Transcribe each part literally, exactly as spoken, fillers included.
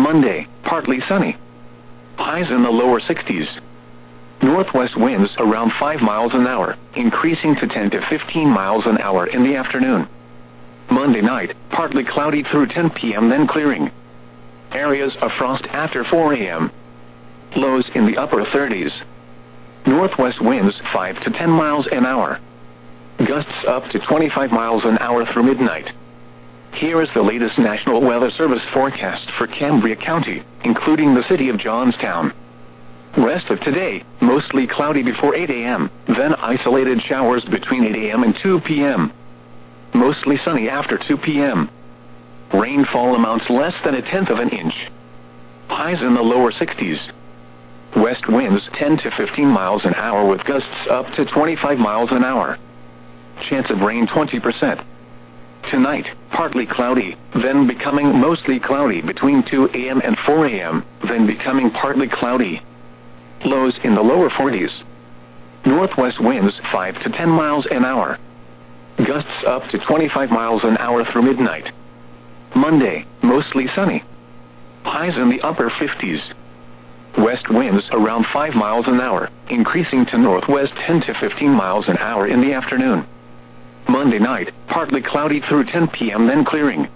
Monday, partly sunny. Highs in the lower sixties. Northwest winds around five miles an hour, increasing to ten to fifteen miles an hour in the afternoon. Monday night, partly cloudy through ten p m then clearing. Areas of frost after four a m Lows in the upper thirties. Northwest winds five to ten miles an hour. Gusts up to twenty-five miles an hour through midnight. Here is the latest National Weather Service forecast for Cambria County, including the city of Johnstown. Rest of today, mostly cloudy before eight a m, then isolated showers between eight a m and two p m Mostly sunny after two p m Rainfall amounts less than a tenth of an inch. Highs in the lower sixties. West winds ten to fifteen miles an hour with gusts up to twenty-five miles an hour. Chance of rain twenty percent. Tonight, partly cloudy, then becoming mostly cloudy between two a m and four a m, then becoming partly cloudy. Lows in the lower forties. Northwest winds five to ten miles an hour. Gusts up to twenty-five miles an hour through midnight. Monday, mostly sunny. Highs in the upper fifties. West winds around five miles an hour, increasing to northwest ten to fifteen miles an hour in the afternoon. Monday night, partly cloudy through ten p m then clearing.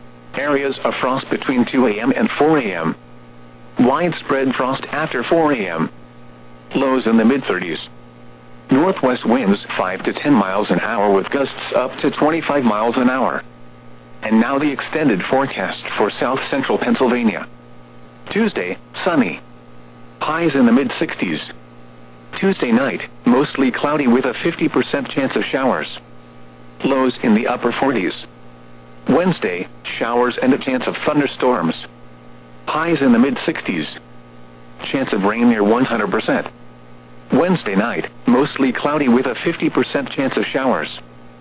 Areas of frost between two a m and four a m Widespread frost after four a m Lows in the mid-thirties. Northwest winds five to ten miles an hour with gusts up to twenty-five miles an hour. And now the extended forecast for south central Pennsylvania. Tuesday, sunny. Highs in the mid-sixties. Tuesday night, mostly cloudy with a fifty percent chance of showers. Lows in the upper forties. Wednesday, showers and a chance of thunderstorms. Highs in the mid-sixties. Chance of rain near one hundred percent. Wednesday night, mostly cloudy with a fifty percent chance of showers.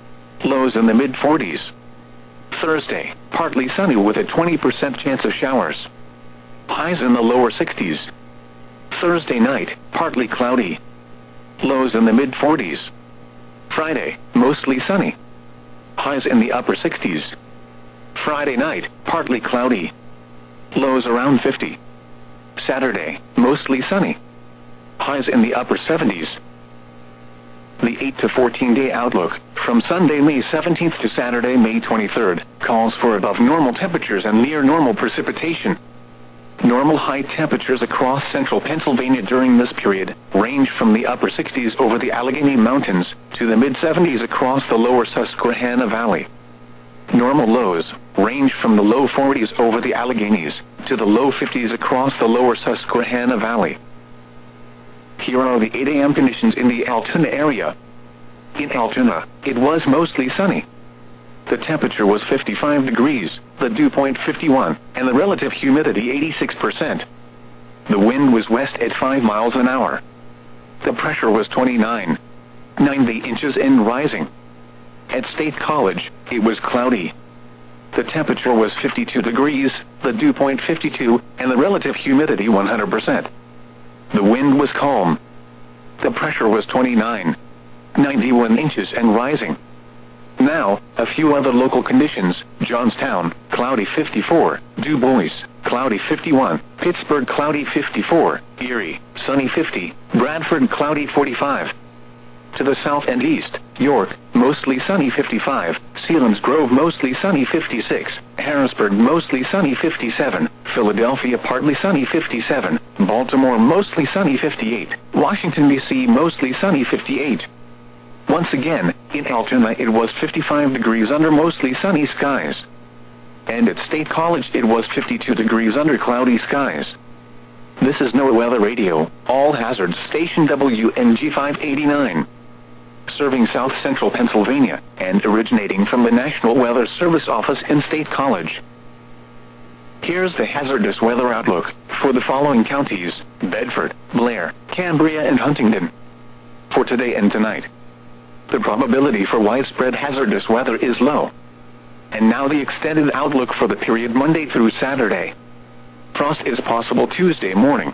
Lows in the mid-forties. Thursday, partly sunny with a twenty percent chance of showers. Highs in the lower sixties. Thursday night, partly cloudy. Lows in the mid-forties. Friday, mostly sunny. Highs in the upper sixties. Friday night, partly cloudy. Lows around fifty. Saturday, mostly sunny. Highs in the upper seventies. The eight to fourteen day outlook, from Sunday, May seventeenth to Saturday, May twenty-third, calls for above normal temperatures and near normal precipitation. Normal high temperatures across central Pennsylvania during this period range from the upper sixties over the Allegheny Mountains to the mid-seventies across the lower Susquehanna Valley. Normal lows range from the low forties over the Alleghenies to the low fifties across the lower Susquehanna Valley. Here are the eight a m conditions in the Altoona area. In Altoona, it was mostly sunny. The temperature was fifty-five degrees, the dew point fifty-one, and the relative humidity eighty-six percent. The wind was west at five miles an hour. The pressure was twenty-nine point nine inches and rising. At State College, it was cloudy. The temperature was fifty-two degrees, the dew point fifty-two, and the relative humidity one hundred percent. The wind was calm. The pressure was twenty-nine point nine one inches and rising. Now, a few other local conditions: Johnstown, cloudy fifty-four, Du Bois, cloudy fifty-one, Pittsburgh, cloudy fifty-four, Erie, sunny fifty, Bradford, cloudy forty-five. To the south and east, York, mostly sunny fifty-five, Selinsgrove, mostly sunny fifty-six, Harrisburg, mostly sunny fifty-seven, Philadelphia, partly sunny fifty-seven, Baltimore, mostly sunny fifty-eight, Washington, D C, mostly sunny fifty-eight. Once again, in Altoona it was fifty-five degrees under mostly sunny skies. And at State College it was fifty-two degrees under cloudy skies. This is NOAA Weather Radio, all hazards, station W N G five eighty-nine. Serving south central Pennsylvania, and originating from the National Weather Service office in State College. Here's the hazardous weather outlook for the following counties: Bedford, Blair, Cambria, and Huntingdon. For today and tonight, the probability for widespread hazardous weather is low. And now the extended outlook for the period Monday through Saturday. Frost is possible Tuesday morning.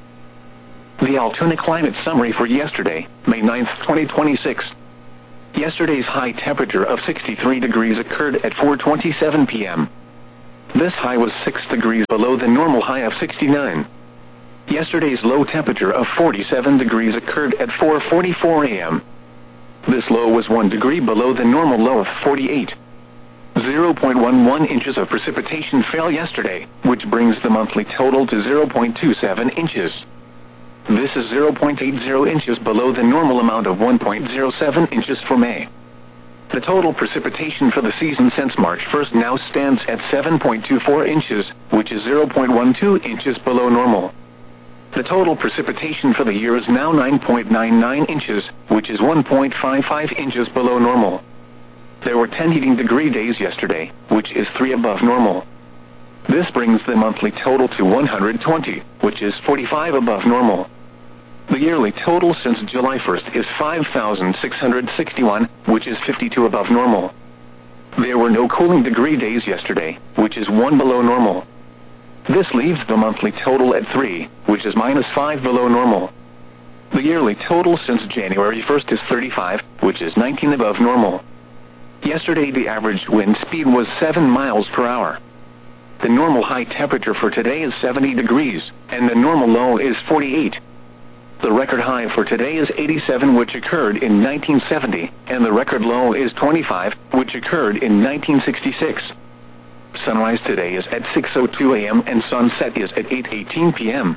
The Altoona climate summary for yesterday, May ninth, twenty twenty-six. Yesterday's high temperature of sixty-three degrees occurred at four twenty-seven p m This high was six degrees below the normal high of sixty-nine. Yesterday's low temperature of forty-seven degrees occurred at four forty-four a m This low was one degree below the normal low of forty-eight. zero point one one inches of precipitation fell yesterday, which brings the monthly total to zero point two seven inches. This is zero point eight zero inches below the normal amount of one point zero seven inches for May. The total precipitation for the season since March first now stands at seven point two four inches, which is zero point one two inches below normal. The total precipitation for the year is now nine point nine nine inches, which is one point five five inches below normal. There were ten heating degree days yesterday, which is three above normal. This brings the monthly total to one hundred twenty, which is forty-five above normal. The yearly total since July first is five thousand six hundred sixty-one, which is fifty-two above normal. There were no cooling degree days yesterday, which is one below normal. This leaves the monthly total at three, which is minus five below normal. The yearly total since January first is thirty-five, which is nineteen above normal. Yesterday the average wind speed was seven miles per hour. The normal high temperature for today is seventy degrees, and the normal low is forty-eight. The record high for today is eighty-seven, which occurred in nineteen seventy, and the record low is twenty-five, which occurred in nineteen sixty-six. Sunrise today is at six oh two a m and sunset is at eight eighteen p m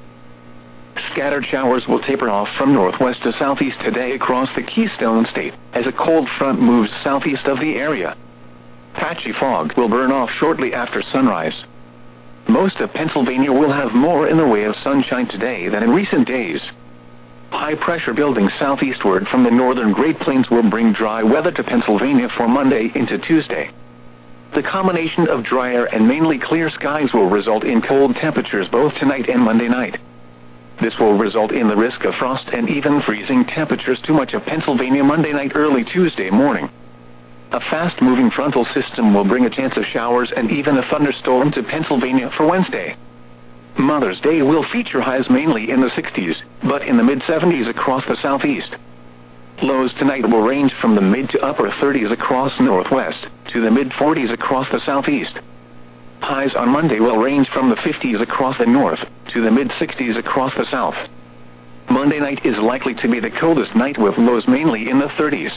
Scattered showers will taper off from northwest to southeast today across the Keystone State, as a cold front moves southeast of the area. Patchy fog will burn off shortly after sunrise. Most of Pennsylvania will have more in the way of sunshine today than in recent days. High pressure building southeastward from the northern Great Plains will bring dry weather to Pennsylvania for Monday into Tuesday. The combination of drier and mainly clear skies will result in cold temperatures both tonight and Monday night. This will result in the risk of frost and even freezing temperatures to much of Pennsylvania Monday night, early Tuesday morning. A fast-moving frontal system will bring a chance of showers and even a thunderstorm to Pennsylvania for Wednesday. Mother's Day will feature highs mainly in the sixties, but in the mid-seventies across the southeast. Lows tonight will range from the mid to upper thirties across northwest, to the mid-forties across the southeast. Highs on Monday will range from the fifties across the north, to the mid-sixties across the south. Monday night is likely to be the coldest night with lows mainly in the thirties.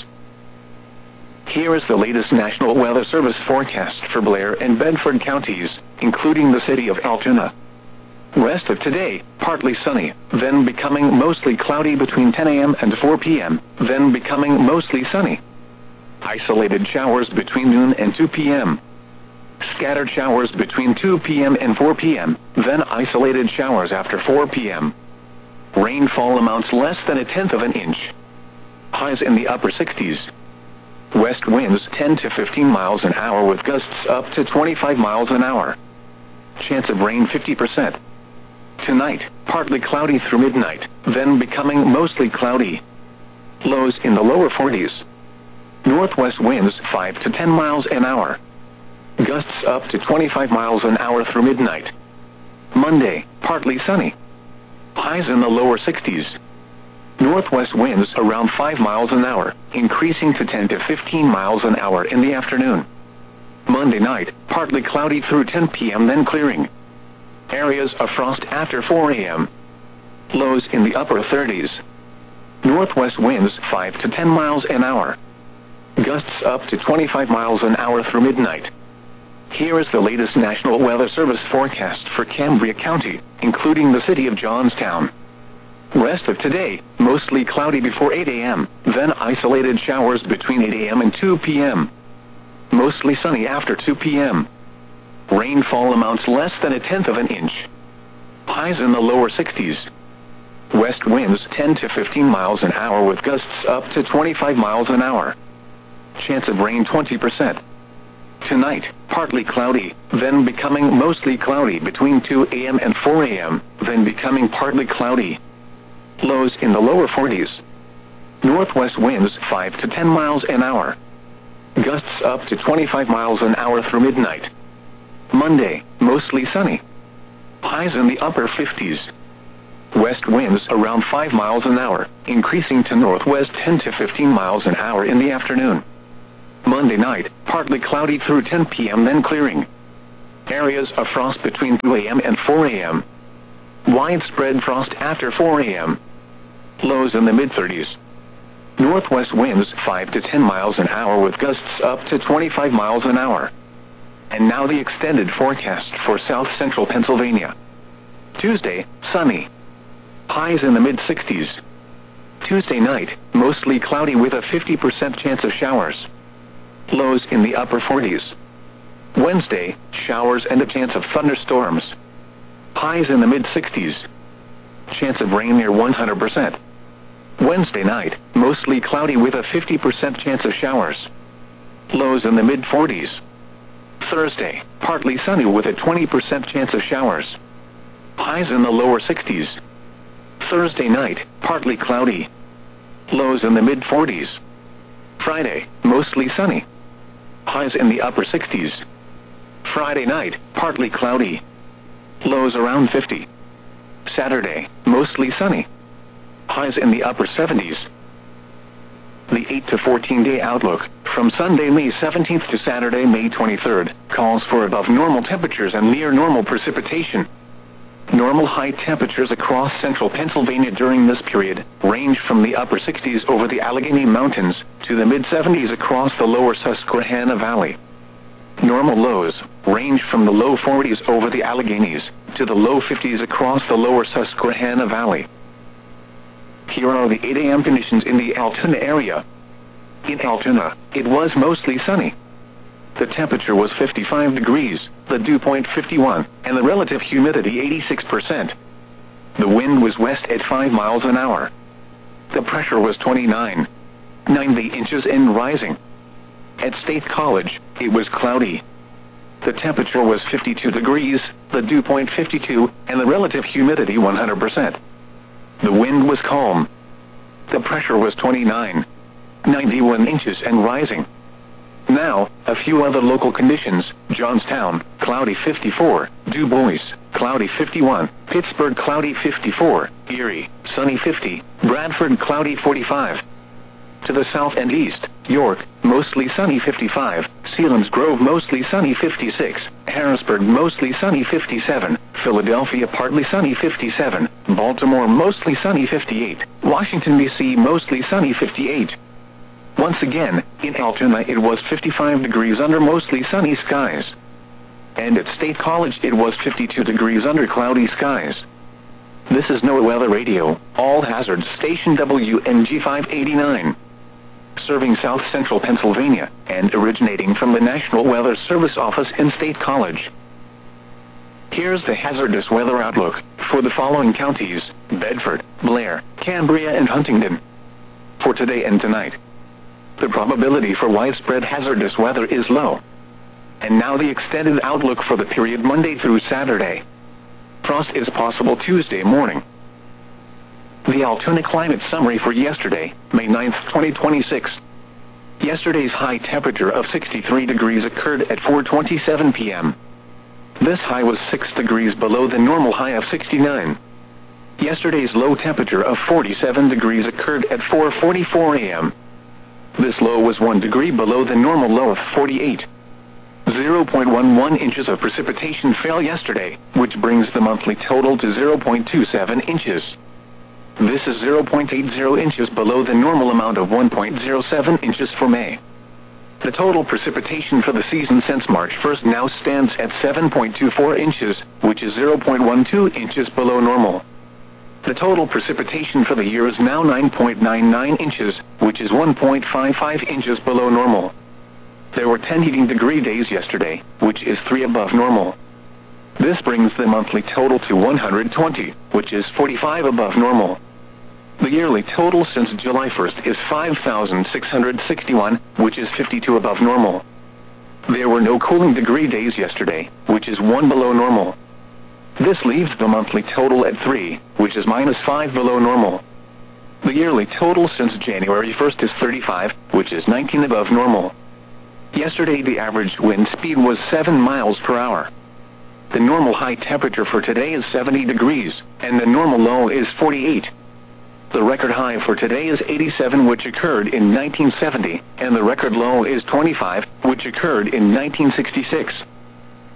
Here is the latest National Weather Service forecast for Blair and Bedford counties, including the city of Altoona. Rest of today, partly sunny, then becoming mostly cloudy between ten a m and four p m, then becoming mostly sunny. Isolated showers between noon and two p m Scattered showers between two p m and four p m, then isolated showers after four p m Rainfall amounts less than a tenth of an inch. Highs in the upper sixties. West winds ten to fifteen miles an hour with gusts up to twenty-five miles an hour. Chance of rain fifty percent. Tonight, partly cloudy through midnight, then becoming mostly cloudy. Lows in the lower forties. Northwest winds five to ten miles an hour. Gusts up to twenty-five miles an hour through midnight. Monday, partly sunny. Highs in the lower sixties. Northwest winds around five miles an hour, increasing to ten to fifteen miles an hour in the afternoon. Monday night, partly cloudy through ten p m then clearing. Areas of frost after four a m Lows in the upper thirties. Northwest winds five to ten miles an hour. Gusts up to twenty-five miles an hour through midnight. Here is the latest National Weather Service forecast for Cambria County, including the city of Johnstown. Rest of today, mostly cloudy before eight a m, then isolated showers between eight a m and two p m Mostly sunny after two p m Rainfall amounts less than a tenth of an inch. Highs in the lower sixties. West winds ten to fifteen miles an hour with gusts up to twenty-five miles an hour. Chance of rain twenty percent. Tonight, partly cloudy, then becoming mostly cloudy between two a m and four a m, then becoming partly cloudy. Lows in the lower forties. Northwest winds five to ten miles an hour. Gusts up to twenty-five miles an hour through midnight. Monday, mostly sunny. Highs in the upper fifties. West winds around five miles an hour, increasing to northwest ten to fifteen miles an hour in the afternoon. Monday night, partly cloudy through ten p m then clearing. Areas of frost between two a m and four a m Widespread frost after four a m Lows in the mid thirties. Northwest winds five to ten miles an hour with gusts up to twenty-five miles an hour. And now the extended forecast for south central Pennsylvania. Tuesday, sunny. Highs in the mid sixties. Tuesday night, mostly cloudy with a fifty percent chance of showers. Lows in the upper forties. Wednesday, showers and a chance of thunderstorms. Highs in the mid sixties. Chance of rain near one hundred percent. Wednesday night, mostly cloudy with a fifty percent chance of showers. Lows in the mid forties. Thursday, partly sunny with a twenty percent chance of showers. Highs in the lower sixties. Thursday night, partly cloudy. Lows in the mid forties. Friday, mostly sunny. Highs in the upper sixties. Friday night, partly cloudy. Lows around fifty. Saturday, mostly sunny. Highs in the upper seventies. The eight to fourteen day outlook, from Sunday, May seventeenth to Saturday, May twenty-third, calls for above normal temperatures and near normal precipitation. Normal high temperatures across central Pennsylvania during this period range from the upper sixties over the Allegheny Mountains to the mid seventies across the lower Susquehanna Valley. Normal lows range from the low forties over the Alleghenies to the low fifties across the lower Susquehanna Valley. Here are the eight a m conditions in the Altoona area. In Altoona, it was mostly sunny. The temperature was fifty-five degrees, the dew point fifty-one, and the relative humidity eighty-six percent. The wind was west at five miles an hour. The pressure was twenty-nine point nine inches and rising. At State College, it was cloudy. The temperature was fifty-two degrees, the dew point fifty-two, and the relative humidity one hundred percent. The wind was calm. The pressure was twenty-nine point nine one inches and rising. Now, a few other local conditions: Johnstown, cloudy fifty-four, Du Bois, cloudy fifty-one, Pittsburgh, cloudy fifty-four, Erie, sunny fifty, Bradford, cloudy forty-five. To the south and east, York, mostly sunny fifty-five, Selinsgrove, mostly sunny fifty-six, Harrisburg, mostly sunny fifty-seven, Philadelphia, partly sunny fifty-seven, Baltimore, mostly sunny fifty-eight, Washington, D C, mostly sunny fifty-eight. Once again, in Altoona it was fifty-five degrees under mostly sunny skies. And at State College it was fifty-two degrees under cloudy skies. This is NOAA Weather Radio, all hazards, station W N G five eighty-nine. Serving south central Pennsylvania, and originating from the National Weather Service office in State College. Here's the hazardous weather outlook for the following counties: Bedford, Blair, Cambria, and Huntingdon. For today and tonight, the probability for widespread hazardous weather is low. And now the extended outlook for the period Monday through Saturday. Frost is possible Tuesday morning. The Altoona climate summary for yesterday, May ninth, twenty twenty-six. Yesterday's high temperature of sixty-three degrees occurred at four twenty-seven p m This high was six degrees below the normal high of sixty-nine. Yesterday's low temperature of forty-seven degrees occurred at four forty-four a m This low was one degree below the normal low of forty-eight. zero point one one inches of precipitation fell yesterday, which brings the monthly total to zero point two seven inches. This is zero point eight zero inches below the normal amount of one point zero seven inches for May. The total precipitation for the season since March first now stands at seven point two four inches, which is zero point one two inches below normal. The total precipitation for the year is now nine point nine nine inches, which is one point five five inches below normal. There were ten heating degree days yesterday, which is three above normal. This brings the monthly total to one hundred twenty, which is forty-five above normal. The yearly total since July first is five thousand six hundred sixty-one, which is fifty-two above normal. There were no cooling degree days yesterday, which is one below normal. This leaves the monthly total at three, which is minus five below normal. The yearly total since January first is thirty-five, which is nineteen above normal. Yesterday the average wind speed was seven miles per hour. The normal high temperature for today is seventy degrees, and the normal low is forty-eight. The record high for today is eighty-seven, which occurred in nineteen seventy, and the record low is twenty-five, which occurred in nineteen sixty-six.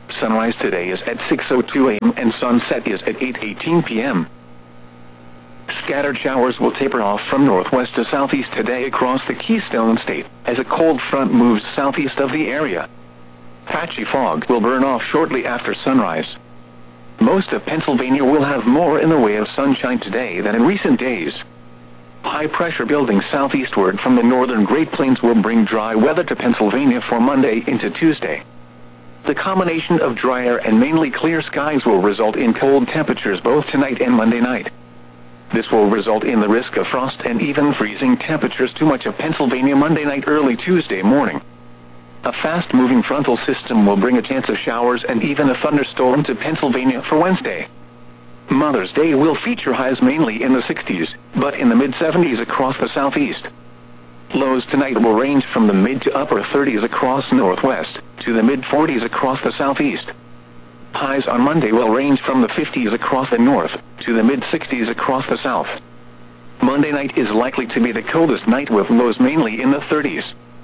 Sunrise today is at six oh two a m and sunset is at eight eighteen p m Scattered showers will taper off from northwest to southeast today across the Keystone State as a cold front moves southeast of the area. Patchy fog will burn off shortly after sunrise. Most of Pennsylvania will have more in the way of sunshine today than in recent days. High pressure building southeastward from the northern Great Plains will bring dry weather to Pennsylvania for Monday into Tuesday. The combination of drier and mainly clear skies will result in cold temperatures both tonight and Monday night. This will result in the risk of frost and even freezing temperatures to much of Pennsylvania Monday night early Tuesday morning. A fast-moving frontal system will bring a chance of showers and even a thunderstorm to Pennsylvania for Wednesday. Mother's Day will feature highs mainly in the sixties, but in the mid-seventies across the southeast. Lows tonight will range from the mid to upper thirties across northwest, to the mid-forties across the southeast. Highs on Monday will range from the fifties across the north, to the mid-sixties across the south. Monday night is likely to be the coldest night with lows mainly in the thirties.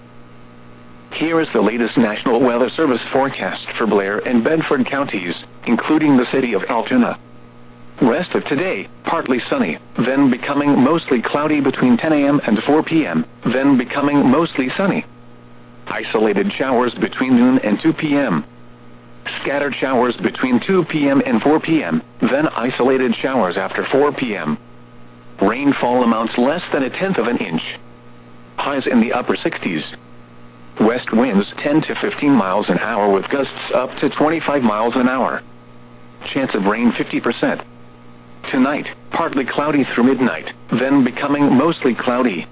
Here is the latest National Weather Service forecast for Blair and Bedford counties, including the city of Altoona. Rest of today, partly sunny, then becoming mostly cloudy between ten a m and four p m, then becoming mostly sunny. Isolated showers between noon and two p m Scattered showers between two p m and four p m, then isolated showers after four p m Rainfall amounts less than a tenth of an inch. Highs in the upper sixties. West winds ten to fifteen miles an hour with gusts up to twenty-five miles an hour. Chance of rain fifty percent. Tonight, partly cloudy through midnight, then becoming mostly cloudy.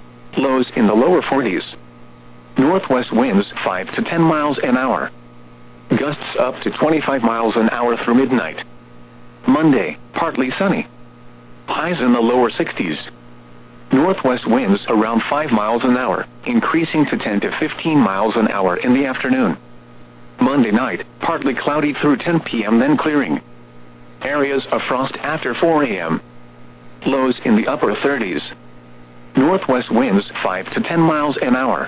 Lows in the lower forties. Northwest winds five to ten miles an hour. Gusts up to twenty-five miles an hour through midnight. Monday, partly sunny. Highs in the lower sixties. Northwest winds around five miles an hour, increasing to ten to fifteen miles an hour in the afternoon. Monday night, partly cloudy through ten p m then clearing. Areas of frost after four a m Lows in the upper thirties. Northwest winds five to ten miles an hour.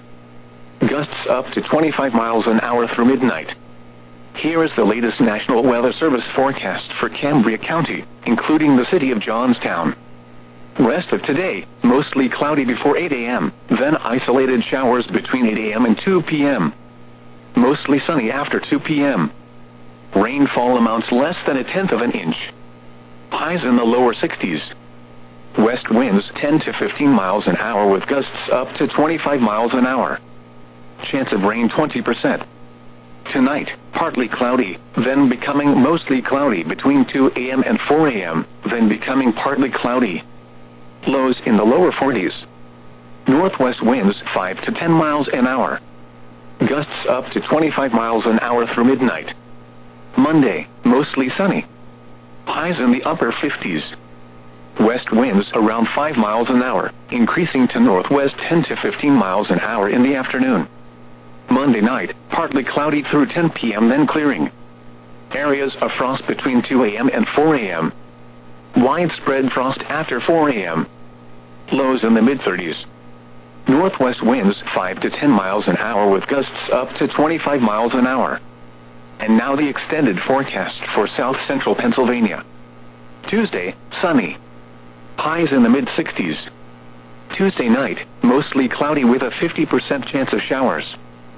Gusts up to twenty-five miles an hour through midnight. Here is the latest National Weather Service forecast for Cambria County, including the city of Johnstown. Rest of today, mostly cloudy before eight a m, then isolated showers between eight a m and two p m Mostly sunny after two p m Rainfall amounts less than a tenth of an inch. Highs in the lower sixties. West winds ten to fifteen miles an hour with gusts up to twenty-five miles an hour. Chance of rain twenty percent. Tonight, partly cloudy, then becoming mostly cloudy between two a m and four a m, then becoming partly cloudy. Lows in the lower forties. Northwest winds five to ten miles an hour. Gusts up to twenty-five miles an hour through midnight. Monday, mostly sunny. Highs in the upper fifties. West winds around five miles an hour, increasing to northwest ten to fifteen miles an hour in the afternoon. Monday night, partly cloudy through ten p m then clearing. Areas of frost between two a m and four a m Widespread frost after four a m Lows in the mid-thirties. Northwest winds five to ten miles an hour with gusts up to twenty-five miles an hour. And now the extended forecast for south-central Pennsylvania. Tuesday, sunny. Highs in the mid-sixties. Tuesday night, mostly cloudy with a fifty percent chance of showers.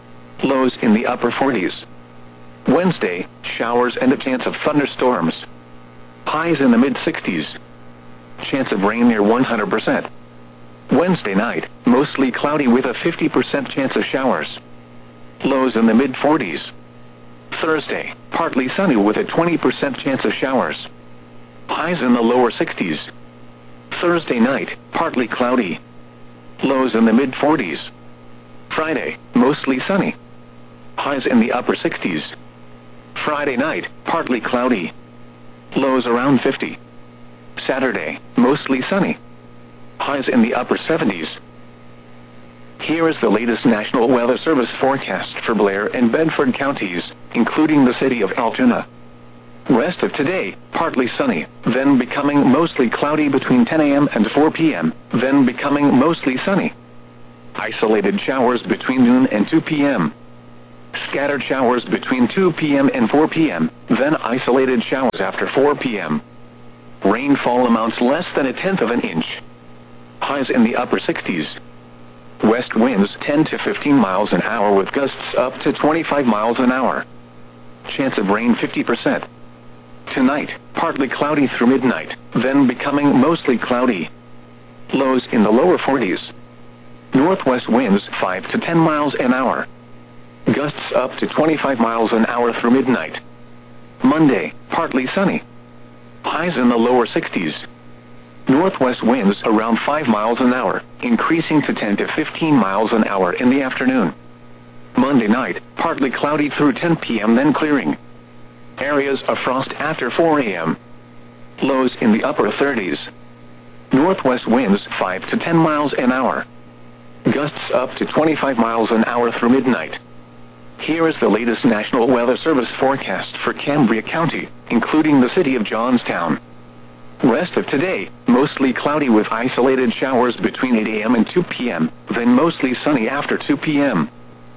Lows in the upper forties. Wednesday, showers and a chance of thunderstorms. Highs in the mid-sixties. Chance of rain near one hundred percent. Wednesday night, mostly cloudy with a fifty percent chance of showers. Lows in the mid-forties. Thursday, partly sunny with a twenty percent chance of showers. Highs in the lower sixties. Thursday night, partly cloudy. Lows in the mid-forties. Friday, mostly sunny. Highs in the upper sixties. Friday night, partly cloudy. Lows around fifty. Saturday, mostly sunny. Highs in the upper seventies. Here is the latest National Weather Service forecast for Blair and Bedford counties, including the city of Altoona. Rest of today, partly sunny, then becoming mostly cloudy between ten a m and four p m, then becoming mostly sunny. Isolated showers between noon and two p m Scattered showers between two p m and four p m, then isolated showers after four p m Rainfall amounts less than a tenth of an inch. Highs in the upper sixties. West winds ten to fifteen miles an hour with gusts up to twenty-five miles an hour. Chance of rain fifty percent. Tonight, partly cloudy through midnight, then becoming mostly cloudy. Lows in the lower forties. Northwest winds five to ten miles an hour. Gusts up to twenty-five miles an hour through midnight. Monday, partly sunny. Highs in the lower sixties. Northwest winds around five miles an hour, increasing to ten to fifteen miles an hour in the afternoon. Monday night, partly cloudy through ten p m then clearing. Areas of frost after four a m Lows in the upper thirties. Northwest winds five to ten miles an hour. Gusts up to twenty-five miles an hour through midnight. Here is the latest National Weather Service forecast for Cambria County, including the city of Johnstown. Rest of today, mostly cloudy with isolated showers between eight a m and two p m, then mostly sunny after two p m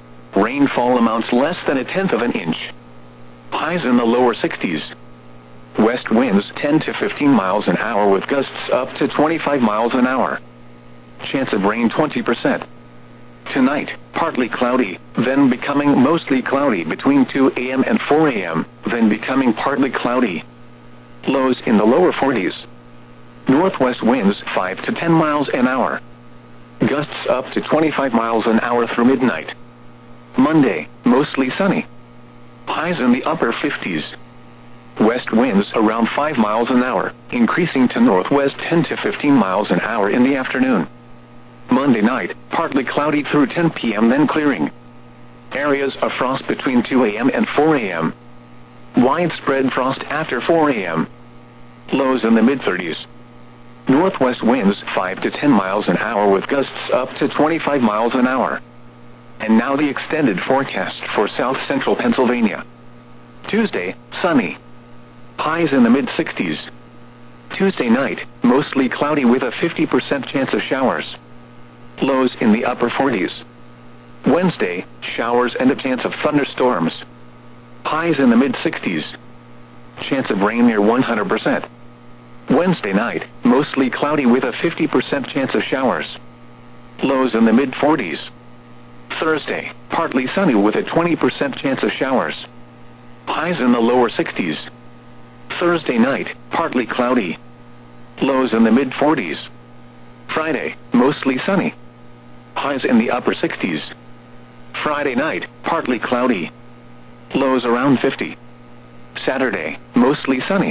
Rainfall amounts less than a tenth of an inch. Highs in the lower sixties. West winds ten to fifteen miles an hour with gusts up to twenty-five miles an hour. Chance of rain twenty percent. Tonight, partly cloudy, then becoming mostly cloudy between two a m and four a m, then becoming partly cloudy. Lows in the lower forties. Northwest winds five to ten miles an hour. Gusts up to twenty-five miles an hour through midnight. Monday, mostly sunny. Highs in the upper fifties. West winds around five miles an hour, increasing to northwest ten to fifteen miles an hour in the afternoon. Monday night, partly cloudy through ten p m then clearing. Areas of frost between two a m and four a m Widespread frost after four a m Lows in the mid-thirties. Northwest winds five to ten miles an hour with gusts up to twenty-five miles an hour. And now the extended forecast for south-central Pennsylvania. Tuesday, sunny. Highs in the mid-sixties. Tuesday night, mostly cloudy with a fifty percent chance of showers. Lows in the upper forties. Wednesday, showers and a chance of thunderstorms. Highs in the mid-sixties. Chance of rain near one hundred percent. Wednesday night, mostly cloudy with a fifty percent chance of showers. Lows in the mid-forties. Thursday, partly sunny with a twenty percent chance of showers. Highs in the lower sixties. Thursday night, partly cloudy. Lows in the mid-forties. Friday, mostly sunny. Highs in the upper sixties. Friday night, partly cloudy. Lows around fifty. Saturday, mostly sunny.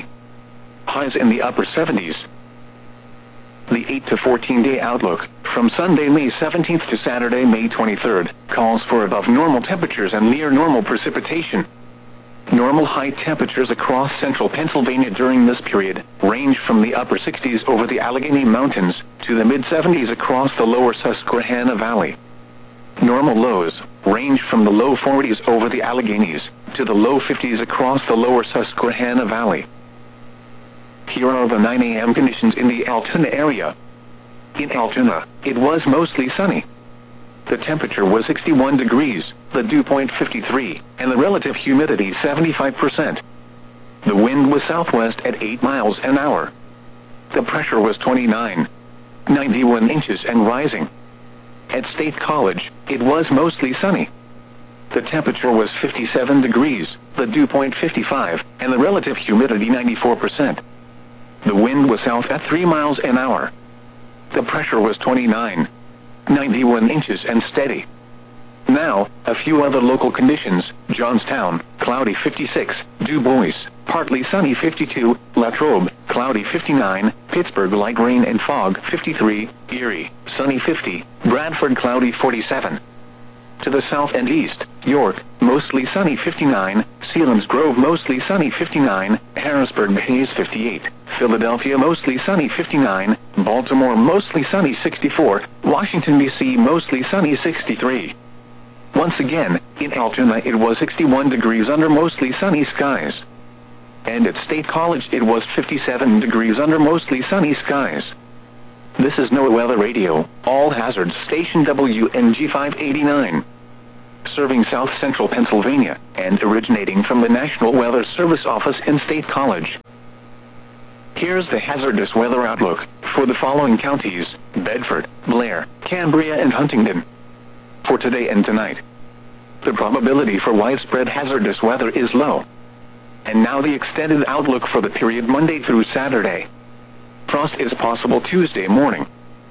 Highs in the upper seventies. The eight to fourteen day outlook, from Sunday, May seventeenth to Saturday, May twenty-third, calls for above normal temperatures and near normal precipitation. Normal high temperatures across central Pennsylvania during this period range from the upper sixties over the Allegheny Mountains to the mid-seventies across the lower Susquehanna Valley. Normal lows range from the low forties over the Alleghenies to the low fifties across the lower Susquehanna Valley. Here are the nine a m conditions in the Altoona area. In Altoona, it was mostly sunny. The temperature was sixty-one degrees, the dew point fifty-three, and the relative humidity seventy-five percent. The wind was southwest at eight miles an hour. The pressure was twenty-nine point nine one inches and rising. At State College, it was mostly sunny. The temperature was fifty-seven degrees, the dew point fifty-five, and the relative humidity ninety-four percent. The wind was south at three miles an hour. The pressure was twenty-nine point nine one inches and steady. Now, a few other local conditions: Johnstown, cloudy fifty-six, Du Bois, partly sunny fifty-two, Latrobe, cloudy fifty-nine, Pittsburgh light rain and fog fifty-three, Erie, sunny fifty, Bradford cloudy forty-seven. To the south and east, York, mostly sunny fifty-nine, Selinsgrove mostly sunny fifty-nine, Harrisburg haze fifty-eight, Philadelphia mostly sunny fifty-nine, Baltimore mostly sunny sixty-four, Washington D C mostly sunny sixty-three. Once again, in Altoona it was sixty-one degrees under mostly sunny skies. And at State College it was fifty-seven degrees under mostly sunny skies. This is NOAA Weather Radio, All Hazards Station W N G five eighty-nine. serving south-central Pennsylvania, and originating from the National Weather Service office in State College. Here's the hazardous weather outlook for the following counties: Bedford, Blair, Cambria, and Huntingdon. For today and tonight, the probability for widespread hazardous weather is low. And now the extended outlook for the period Monday through Saturday. Frost is possible Tuesday morning.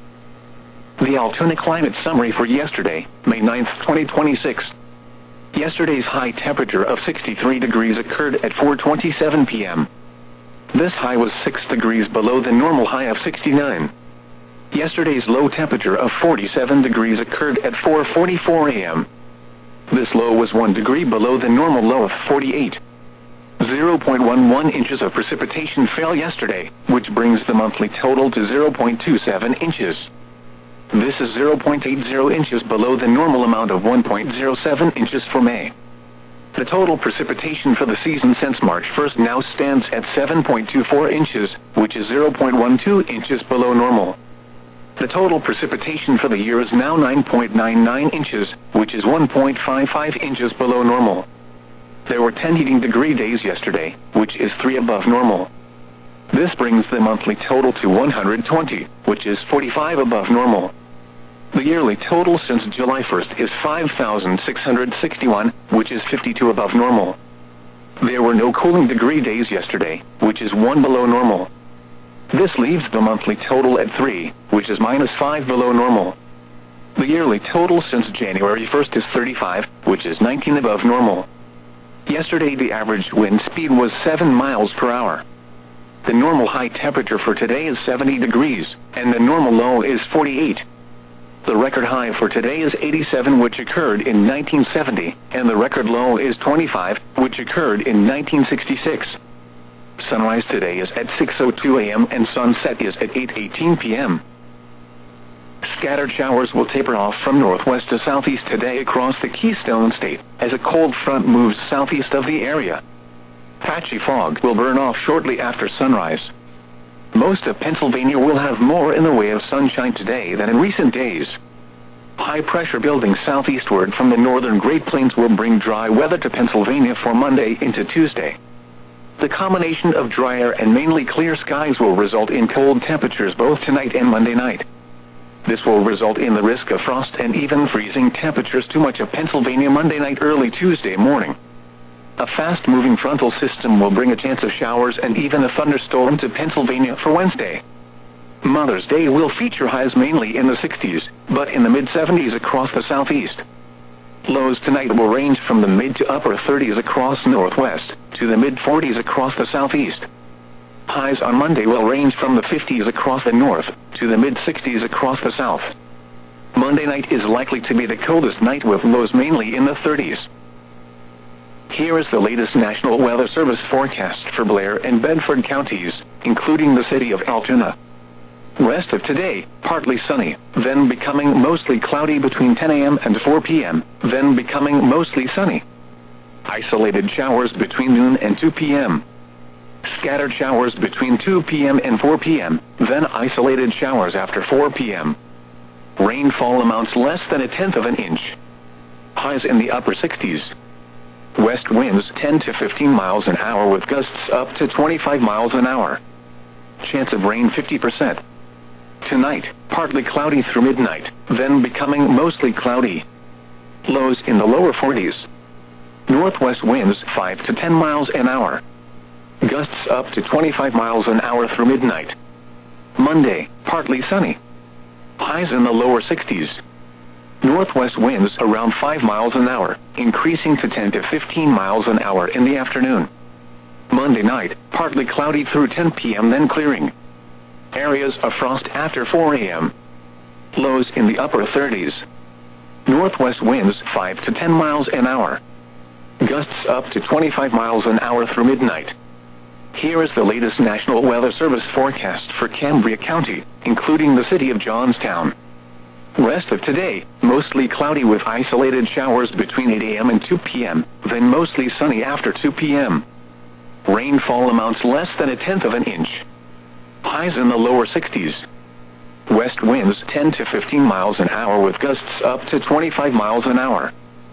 The Altoona climate summary for yesterday, May ninth, twenty twenty-six. Yesterday's high temperature of sixty-three degrees occurred at four twenty-seven p m This high was six degrees below the normal high of sixty-nine. Yesterday's low temperature of forty-seven degrees occurred at four forty-four a m This low was one degree below the normal low of forty-eight. zero point one one inches of precipitation fell yesterday, which brings the monthly total to zero point two seven inches. This is zero point eight zero inches below the normal amount of one point zero seven inches for May. The total precipitation for the season since March first now stands at seven point two four inches, which is zero point one two inches below normal. The total precipitation for the year is now nine point nine nine inches, which is one point five five inches below normal. There were ten heating degree days yesterday, which is three above normal. This brings the monthly total to one hundred twenty, which is forty-five above normal. The yearly total since July first is five thousand six hundred sixty-one, which is fifty-two above normal. There were no cooling degree days yesterday, which is one below normal. This leaves the monthly total at three, which is minus five below normal. The yearly total since January first is thirty-five, which is nineteen above normal. Yesterday the average wind speed was seven miles per hour. The normal high temperature for today is seventy degrees, and the normal low is forty-eight. The record high for today is eighty-seven, which occurred in nineteen seventy, and the record low is twenty-five, which occurred in nineteen sixty-six. Sunrise today is at six oh two a m and sunset is at eight eighteen p m Scattered showers will taper off from northwest to southeast today across the Keystone State, as a cold front moves southeast of the area. Patchy fog will burn off shortly after sunrise. Most of Pennsylvania will have more in the way of sunshine today than in recent days. High pressure building southeastward from the northern Great Plains will bring dry weather to Pennsylvania for Monday into Tuesday. The combination of drier and mainly clear skies will result in cold temperatures both tonight and Monday night. This will result in the risk of frost and even freezing temperatures to much of Pennsylvania Monday night, early Tuesday morning. A fast-moving frontal system will bring a chance of showers and even a thunderstorm to Pennsylvania for Wednesday. Mother's Day will feature highs mainly in the sixties, but in the mid-seventies across the southeast. Lows tonight will range from the mid to upper thirties across northwest, to the mid-forties across the southeast. Highs on Monday will range from the fifties across the north, to the mid-sixties across the south. Monday night is likely to be the coldest night with lows mainly in the thirties. Here is the latest National Weather Service forecast for Blair and Bedford counties, including the city of Altoona. Rest of today, partly sunny, then becoming mostly cloudy between ten a m and four p m, then becoming mostly sunny. Isolated showers between noon and two p m Scattered showers between two p m and four p m, then isolated showers after four p m Rainfall amounts less than a tenth of an inch. Highs in the upper sixties. West winds ten to fifteen miles an hour with gusts up to twenty-five miles an hour. Chance of rain fifty percent. Tonight, partly cloudy through midnight, then becoming mostly cloudy. Lows in the lower forties. Northwest winds five to ten miles an hour. Gusts up to twenty-five miles an hour through midnight. Monday, partly sunny. Highs in the lower sixties. Northwest winds around five miles an hour, increasing to ten to fifteen miles an hour in the afternoon. Monday night, partly cloudy through ten p m then clearing. Areas of frost after four a m Lows in the upper thirties. Northwest winds five to ten miles an hour. Gusts up to twenty-five miles an hour through midnight. Here is the latest National Weather Service forecast for Cambria County, including the city of Johnstown. Rest of today, mostly cloudy with isolated showers between eight a m and two p m, then mostly sunny after two p m Rainfall amounts less than a tenth of an inch. Highs in the lower sixties. West winds ten to fifteen miles an hour with gusts up to twenty-five miles an hour.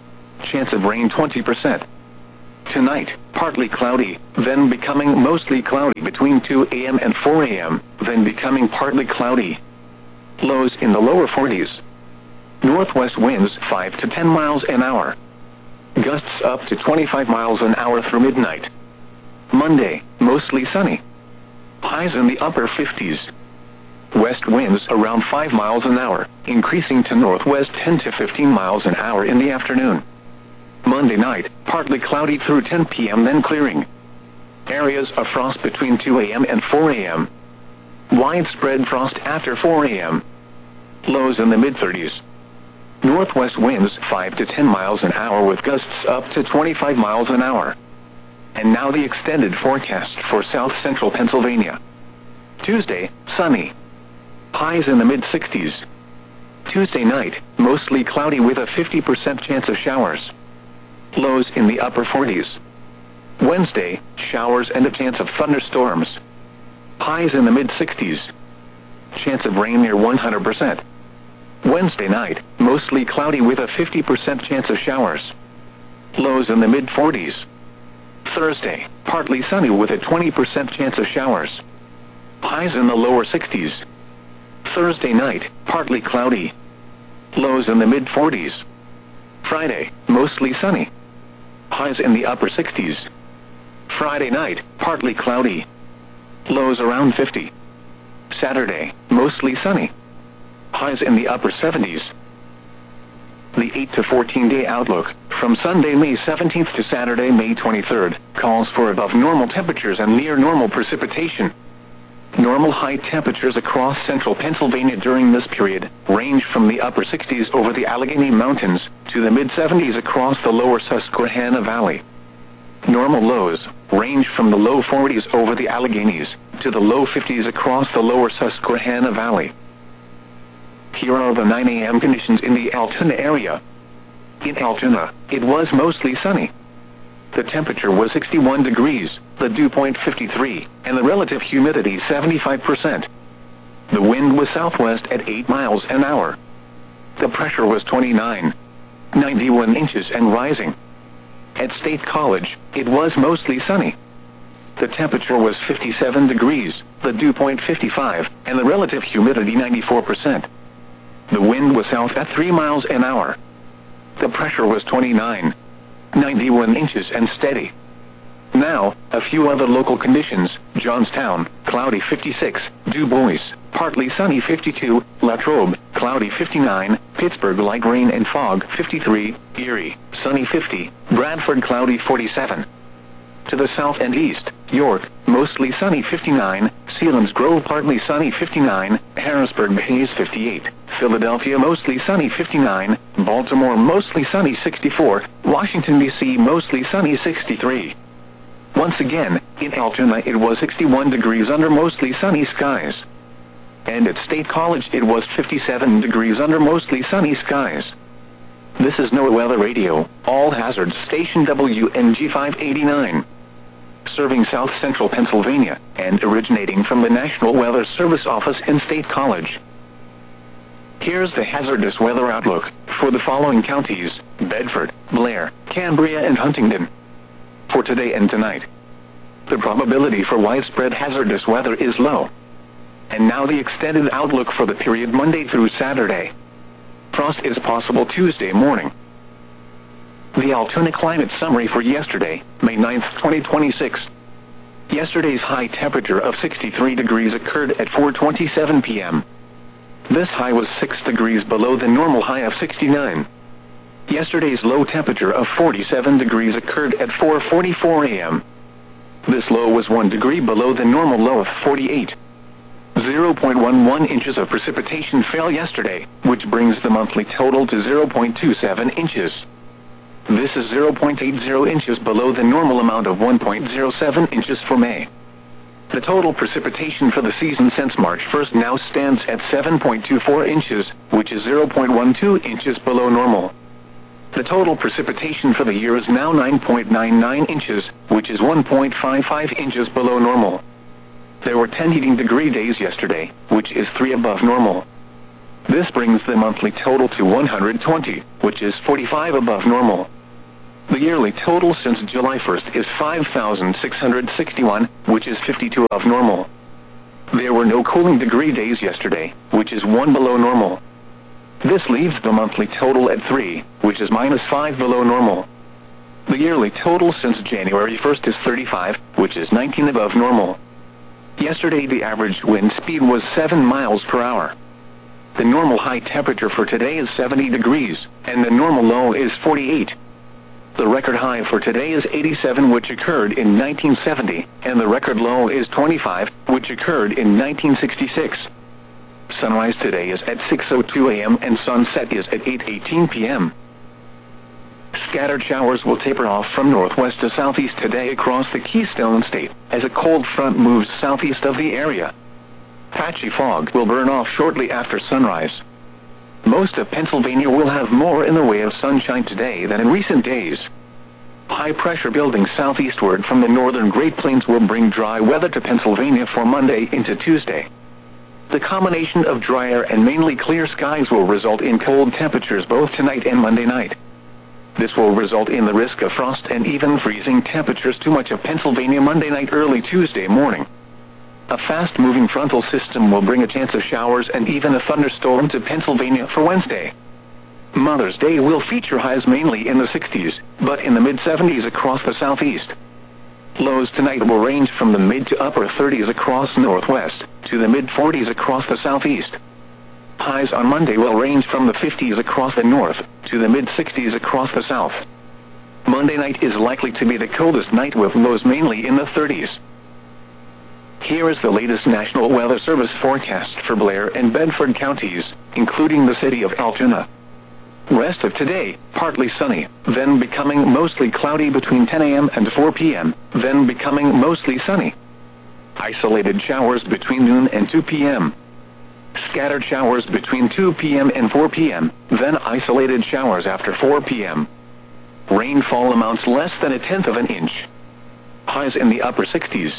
chance of rain twenty percent. Tonight, partly cloudy, then becoming mostly cloudy between two a m and four a m, then becoming partly cloudy. Lows in the lower forties. Northwest winds five to ten miles an hour. Gusts up to twenty-five miles an hour through midnight. Monday, mostly sunny. Highs in the upper fifties. West winds around five miles an hour, increasing to northwest ten to fifteen miles an hour in the afternoon. Monday night, partly cloudy through ten p m then clearing. Areas of frost between two a m and four a m Widespread frost after four a m Lows in the mid-thirties. Northwest winds five to ten miles an hour with gusts up to twenty-five miles an hour. And now the extended forecast for south-central Pennsylvania. Tuesday, sunny. Highs in the mid-sixties. Tuesday night, mostly cloudy with a fifty percent chance of showers. Lows in the upper forties. Wednesday, showers and a chance of thunderstorms. Highs in the mid-sixties. Chance of rain near one hundred percent. Wednesday night, mostly cloudy with a fifty percent chance of showers. Lows in the mid-forties. Thursday, partly sunny with a twenty percent chance of showers. Highs in the lower sixties. Thursday night, partly cloudy. Lows in the mid-forties. Friday, mostly sunny. Highs in the upper sixties. Friday night, partly cloudy. Lows around fifty. Saturday, mostly sunny. Highs in the upper seventies. The eight to fourteen day outlook, from Sunday, May seventeenth to Saturday, May twenty-third, calls for above normal temperatures and near normal precipitation. Normal high temperatures across central Pennsylvania during this period range from the upper sixties over the Allegheny Mountains to the mid-seventies across the lower Susquehanna Valley. Normal lows range from the low forties over the Alleghenies to the low fifties across the lower Susquehanna Valley. Here are the nine a m conditions in the Altoona area. In Altoona, it was mostly sunny. The temperature was sixty-one degrees, the dew point fifty-three, and the relative humidity seventy-five percent. The wind was southwest at eight miles an hour. The pressure was twenty-nine point nine one inches and rising. At State College, it was mostly sunny. The temperature was fifty-seven degrees, the dew point fifty-five, and the relative humidity ninety-four percent. The wind was south at three miles an hour. The pressure was twenty-nine point nine one inches and steady. Now, a few other local conditions: Johnstown, cloudy fifty-six, Du Bois, partly sunny fifty-two, Latrobe, cloudy fifty-nine, Pittsburgh light rain and fog fifty-three, Erie, sunny fifty, Bradford cloudy forty-seven. To the south and east, York, mostly sunny fifty-nine, Selinsgrove partly sunny fifty-nine, Harrisburg haze fifty-eight, Philadelphia mostly sunny fifty-nine, Baltimore mostly sunny sixty-four, Washington D C mostly sunny sixty-three. Once again, in Altoona it was sixty-one degrees under mostly sunny skies. And at State College it was fifty-seven degrees under mostly sunny skies. This is NOAA Weather Radio, All Hazards Station W N G five eighty-nine. Serving South Central Pennsylvania, and originating from the National Weather Service office in State College. Here's the hazardous weather outlook for the following counties: Bedford, Blair, Cambria, and Huntingdon. For today and tonight, the probability for widespread hazardous weather is low. And now the extended outlook for the period Monday through Saturday. Frost is possible Tuesday morning. The Altoona climate summary for yesterday, May ninth, twenty twenty-six. Yesterday's high temperature of sixty-three degrees occurred at four twenty-seven p m This high was six degrees below the normal high of sixty-nine. Yesterday's low temperature of forty-seven degrees occurred at four forty-four a m This low was one degree below the normal low of forty-eight. zero point one one inches of precipitation fell yesterday, which brings the monthly total to zero point two seven inches. This is zero point eight zero inches below the normal amount of one point zero seven inches for May. The total precipitation for the season since March first now stands at seven point two four inches, which is zero point one two inches below normal. The total precipitation for the year is now nine point nine nine inches, which is one point five five inches below normal. There were ten heating degree days yesterday, which is three above normal. This brings the monthly total to one hundred twenty, which is forty-five above normal. The yearly total since July first is five thousand six hundred sixty-one, which is fifty-two above normal. There were no cooling degree days yesterday, which is one below normal. This leaves the monthly total at three, which is minus five below normal. The yearly total since January first is thirty-five, which is nineteen above normal. Yesterday the average wind speed was seven miles per hour. The normal high temperature for today is seventy degrees, and the normal low is forty-eight. The record high for today is eighty-seven, which occurred in nineteen seventy, and the record low is twenty-five, which occurred in nineteen sixty-six. Sunrise today is at six oh two a m and sunset is at eight eighteen p m Scattered showers will taper off from northwest to southeast today across the Keystone State, as a cold front moves southeast of the area. Patchy fog will burn off shortly after sunrise. Most of Pennsylvania will have more in the way of sunshine today than in recent days. High pressure building southeastward from the northern Great Plains will bring dry weather to Pennsylvania for Monday into Tuesday. The combination of drier and mainly clear skies will result in cold temperatures both tonight and Monday night. This will result in the risk of frost and even freezing temperatures to much of Pennsylvania Monday night, early Tuesday morning. A fast-moving frontal system will bring a chance of showers and even a thunderstorm to Pennsylvania for Wednesday. Mother's Day will feature highs mainly in the sixties, but in the mid-seventies across the southeast. Lows tonight will range from the mid to upper thirties across northwest, to the mid-forties across the southeast. Highs on Monday will range from the fifties across the north, to the mid-sixties across the south. Monday night is likely to be the coldest night with lows mainly in the thirties. Here is the latest National Weather Service forecast for Blair and Bedford counties, including the city of Altoona. Rest of today, partly sunny, then becoming mostly cloudy between ten a m and four p m, then becoming mostly sunny. Isolated showers between noon and two p m Scattered showers between two p m and four p m, then isolated showers after four p m Rainfall amounts less than a tenth of an inch. Highs in the upper sixties.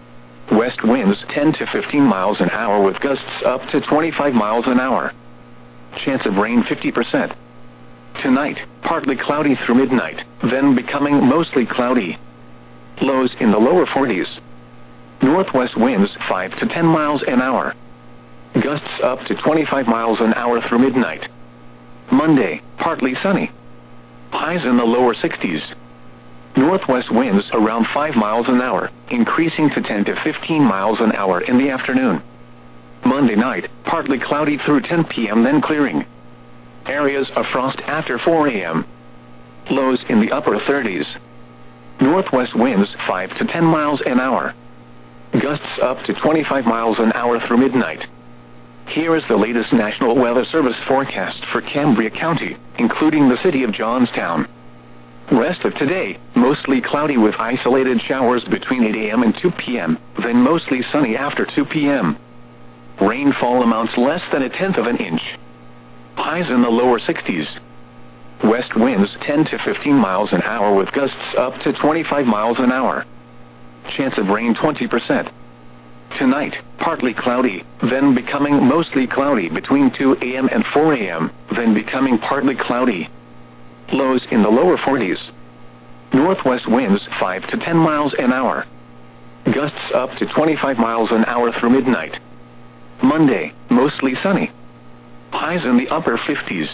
West winds ten to fifteen miles an hour with gusts up to twenty-five miles an hour. Chance of rain fifty percent. Tonight, partly cloudy through midnight, then becoming mostly cloudy. Lows in the lower forties. Northwest winds five to ten miles an hour. Gusts up to twenty-five miles an hour through midnight. Monday, partly sunny. Highs in the lower sixties. Northwest winds around five miles an hour, increasing to ten to fifteen miles an hour in the afternoon. Monday night, partly cloudy through ten p m then clearing. Areas of frost after four a m Lows in the upper thirties. Northwest winds five to ten miles an hour. Gusts up to twenty-five miles an hour through midnight. Here is the latest National Weather Service forecast for Cambria County, including the city of Johnstown. Rest of today, mostly cloudy with isolated showers between eight a m and two p m, then mostly sunny after two p m Rainfall amounts less than a tenth of an inch. Highs in the lower sixties. West winds ten to fifteen miles an hour with gusts up to twenty-five miles an hour. Chance of rain twenty percent. Tonight, partly cloudy, then becoming mostly cloudy between two a m and four a m, then becoming partly cloudy. Lows in the lower forties. Northwest winds five to ten miles an hour. Gusts up to twenty-five miles an hour through midnight. Monday, mostly sunny. Highs in the upper fifties.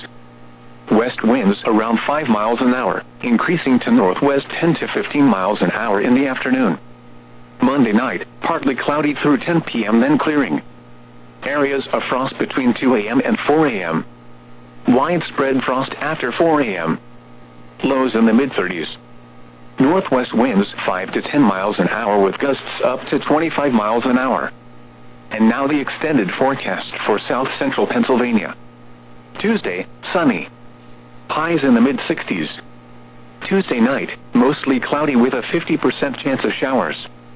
West winds around five miles an hour, increasing to northwest ten to fifteen miles an hour in the afternoon. Monday night, partly cloudy through ten p m then clearing. Areas of frost between two a m and four a m Widespread frost after four a m Lows in the mid-thirties. Northwest winds five to ten miles an hour with gusts up to twenty-five miles an hour. And now the extended forecast for south-central Pennsylvania. Tuesday, sunny. Highs in the mid-sixties. Tuesday night, mostly cloudy with a fifty percent chance of showers.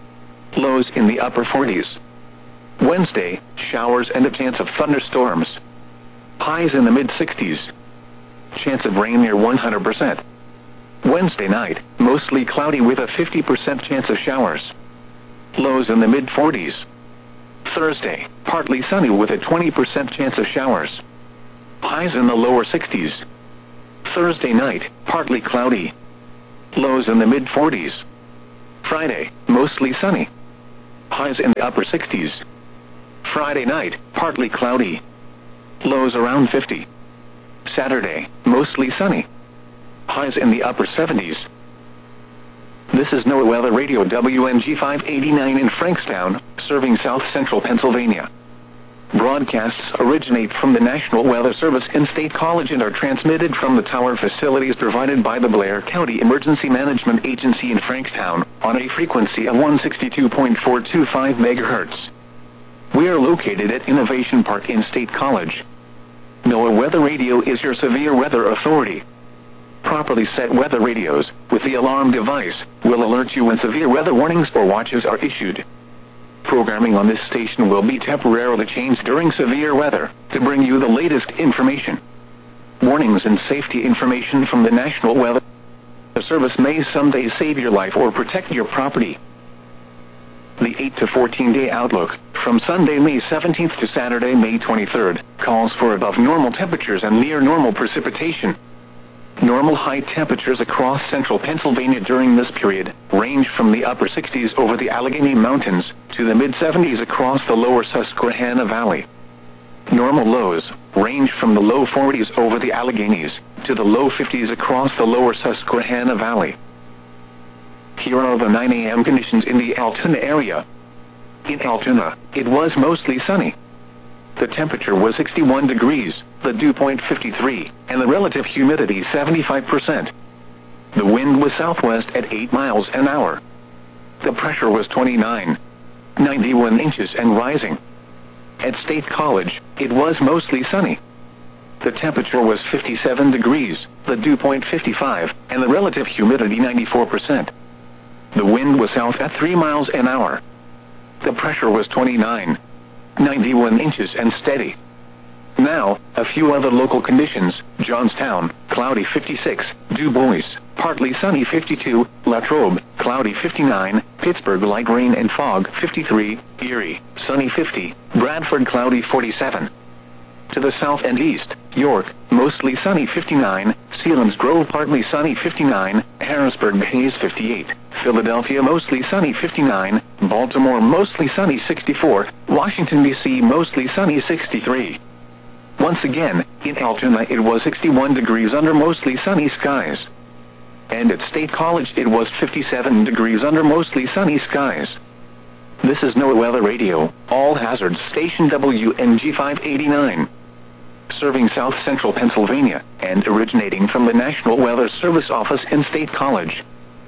Lows in the upper forties. Wednesday, showers and a chance of thunderstorms. Highs in the mid-sixties. Chance of rain near one hundred percent. Wednesday night, mostly cloudy with a fifty percent chance of showers. Lows in the mid-forties. Thursday, partly sunny with a twenty percent chance of showers. Highs in the lower sixties. Thursday night, partly cloudy. Lows in the mid forties. Friday, mostly sunny. Highs in the upper sixties. Friday night, partly cloudy. Lows around fifty. Saturday, mostly sunny. Highs in the upper seventies. This is NOAA Weather Radio W N G five eighty-nine in Frankstown, serving south central Pennsylvania. Broadcasts originate from the National Weather Service in State College and are transmitted from the tower facilities provided by the Blair County Emergency Management Agency in Frankstown, on a frequency of one sixty-two point four two five megahertz. We are located at Innovation Park in State College. NOAA Weather Radio is your severe weather authority. Properly set weather radios, with the alarm device, will alert you when severe weather warnings or watches are issued. Programming on this station will be temporarily changed during severe weather, to bring you the latest information. Warnings and safety information from the National Weather Service may someday save your life or protect your property. The eight to fourteen day outlook, from Sunday, May seventeenth to Saturday, May twenty-third, calls for above normal temperatures and near normal precipitation. Normal high temperatures across central Pennsylvania during this period range from the upper sixties over the Allegheny Mountains to the mid seventies across the lower Susquehanna Valley. Normal lows range from the low forties over the Alleghenies to the low fifties across the lower Susquehanna Valley. Here are the nine a m conditions in the Altoona area. In Altoona, it was mostly sunny. The temperature was sixty-one degrees, the dew point fifty-three, and the relative humidity seventy-five percent. The wind was southwest at eight miles an hour. The pressure was twenty-nine point nine one inches and rising. At State College, it was mostly sunny. The temperature was fifty-seven degrees, the dew point fifty-five, and the relative humidity ninety-four percent. The wind was south at three miles an hour. The pressure was twenty-nine point nine one inches and steady. Now, a few other local conditions: Johnstown, cloudy fifty-six, Du Bois, partly sunny fifty-two, Latrobe, cloudy fifty-nine, Pittsburgh light rain and fog fifty-three, Erie, sunny fifty, Bradford cloudy forty-seven. To the south and east, York, mostly sunny fifty-nine, Selinsgrove partly sunny fifty-nine, Harrisburg haze fifty-eight, Philadelphia mostly sunny fifty-nine, Baltimore mostly sunny sixty-four, Washington D C mostly sunny sixty-three. Once again, in Altoona it was sixty-one degrees under mostly sunny skies. And at State College it was fifty-seven degrees under mostly sunny skies. This is NOAA Weather Radio, all hazards station W N G five eighty-nine. Serving south central Pennsylvania, and originating from the National Weather Service office in State College.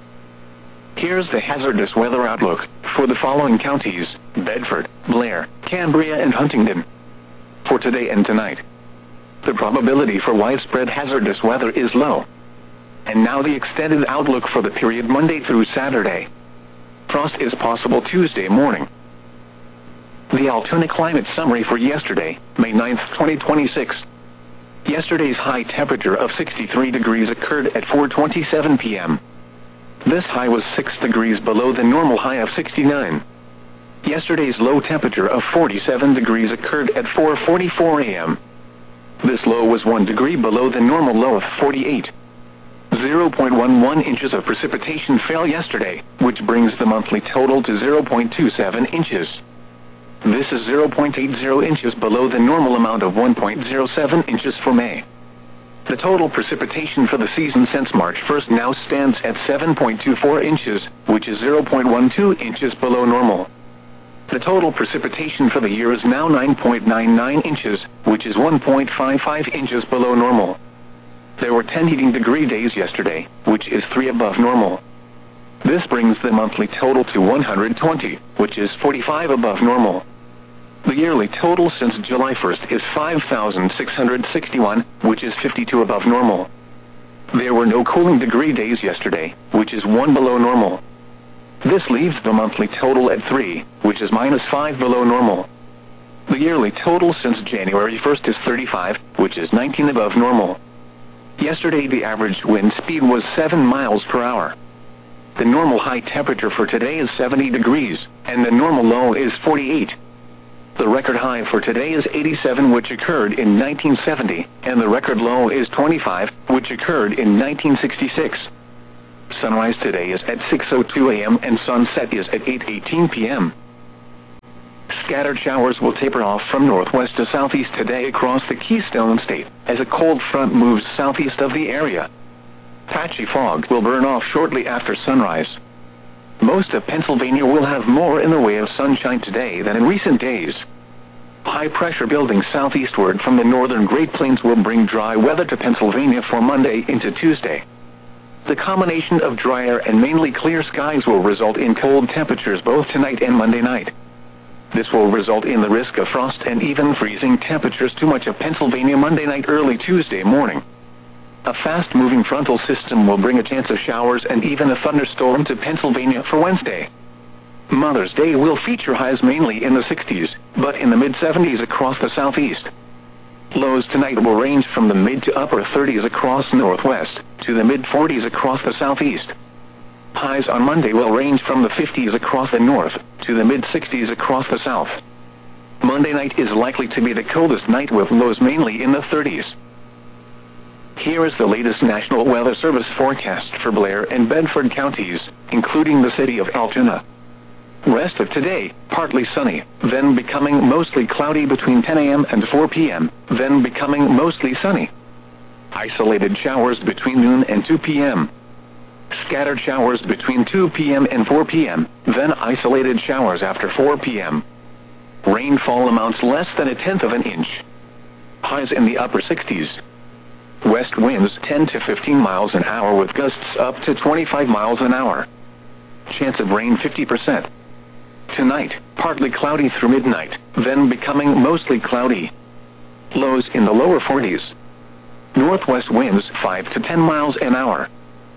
Here's the hazardous weather outlook for the following counties: Bedford, Blair, Cambria, and Huntingdon. For today and tonight, the probability for widespread hazardous weather is low. And now the extended outlook for the period Monday through Saturday. Frost is possible Tuesday morning. The Altoona climate summary for yesterday, May ninth, twenty twenty-six. Yesterday's high temperature of sixty-three degrees occurred at four twenty-seven p m This high was six degrees below the normal high of sixty-nine. Yesterday's low temperature of forty-seven degrees occurred at four forty-four a m This low was one degree below the normal low of forty-eight. zero point one one inches of precipitation fell yesterday, which brings the monthly total to zero point two seven inches. This is zero point eight zero inches below the normal amount of one point zero seven inches for May. The total precipitation for the season since March first now stands at seven point two four inches, which is zero point one two inches below normal. The total precipitation for the year is now nine point nine nine inches, which is one point five five inches below normal. There were ten heating degree days yesterday, which is three above normal. This brings the monthly total to one hundred twenty, which is forty-five above normal. The yearly total since July first is five thousand six hundred sixty-one, which is fifty-two above normal. There were no cooling degree days yesterday, which is one below normal. This leaves the monthly total at three, which is minus five below normal. The yearly total since January first is thirty-five, which is nineteen above normal. Yesterday the average wind speed was seven miles per hour. The normal high temperature for today is seventy degrees, and the normal low is forty-eight. The record high for today is eighty-seven, which occurred in nineteen seventy, and the record low is twenty-five, which occurred in nineteen sixty-six. Sunrise today is at six oh two a m and sunset is at eight eighteen p m Scattered showers will taper off from northwest to southeast today across the Keystone State as a cold front moves southeast of the area. Patchy fog will burn off shortly after sunrise. Most of Pennsylvania will have more in the way of sunshine today than in recent days. High pressure building southeastward from the northern Great Plains will bring dry weather to Pennsylvania for Monday into Tuesday. The combination of drier and mainly clear skies will result in cold temperatures both tonight and Monday night. This will result in the risk of frost and even freezing temperatures to much of Pennsylvania Monday night, early Tuesday morning. A fast-moving frontal system will bring a chance of showers and even a thunderstorm to Pennsylvania for Wednesday. Mother's Day will feature highs mainly in the sixties, but in the mid seventies across the southeast. Lows tonight will range from the mid to upper thirties across northwest, to the mid forties across the southeast. Highs on Monday will range from the fifties across the north, to the mid sixties across the south. Monday night is likely to be the coldest night with lows mainly in the thirties. Here is the latest National Weather Service forecast for Blair and Bedford counties, including the city of Altoona. Rest of today, partly sunny, then becoming mostly cloudy between ten a m and four p m, then becoming mostly sunny. Isolated showers between noon and two p m Scattered showers between two p m and four p m, then isolated showers after four p m Rainfall amounts less than a tenth of an inch. Highs in the upper sixties. West winds ten to fifteen miles an hour with gusts up to twenty-five miles an hour. Chance of rain fifty percent. Tonight, partly cloudy through midnight, then becoming mostly cloudy. Lows in the lower forties. Northwest winds five to ten miles an hour.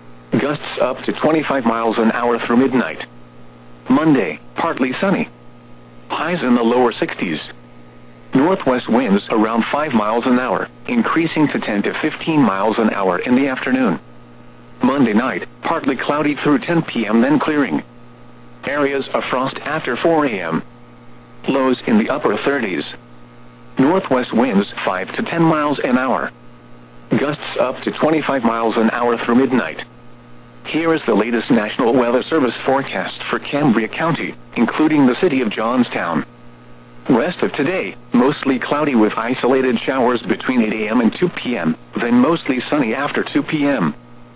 Gusts up to twenty-five miles an hour through midnight. Monday, partly sunny. Highs in the lower sixties. Northwest winds around five miles an hour, increasing to ten to fifteen miles an hour in the afternoon. Monday night, partly cloudy through ten p m then clearing. Areas of frost after four a m Lows in the upper thirties. Northwest winds five to ten miles an hour. Gusts up to twenty-five miles an hour through midnight. Here is the latest National Weather Service forecast for Cambria County, including the city of Johnstown. Rest of today, mostly cloudy with isolated showers between eight a m and two p m, then mostly sunny after two p m